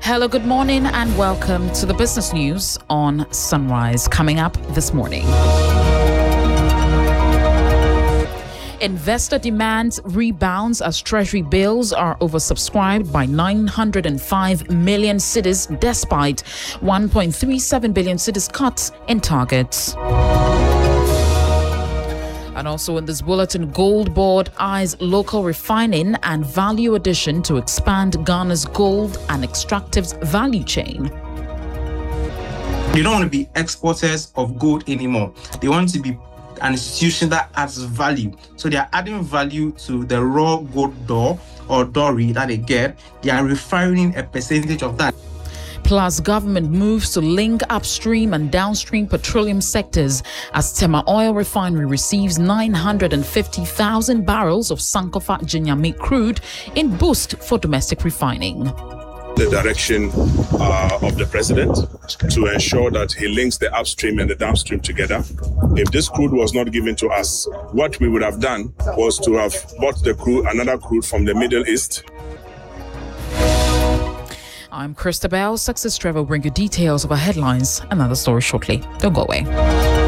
Hello, good morning, and welcome to the business news on Sunrise. Coming up this morning. Investor demand rebounds as Treasury bills are oversubscribed by 905 million cedis despite 1.37 billion cedis cuts in targets. And also in this bulletin, Gold Board eyes local refining and value addition to expand Ghana's gold and extractives value chain. They don't want to be exporters of gold anymore. They want to be an institution that adds value. So they are adding value to the raw gold door or doré that they get. They are refining a percentage of that. Plus, government moves to link upstream and downstream petroleum sectors as Tema Oil Refinery receives 950,000 barrels of Sankofa Jinyami crude in boost for domestic refining. The direction of the president to ensure that he links the upstream and the downstream together. If this crude was not given to us, what we would have done was to have bought the crude, another crude from the Middle East. I'm Christabel. Success Trevor will bring you details of our headlines and other stories shortly. Don't go away.